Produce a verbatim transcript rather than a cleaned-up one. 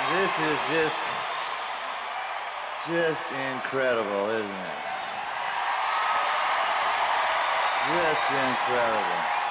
This is just, just incredible, isn't it? Just incredible.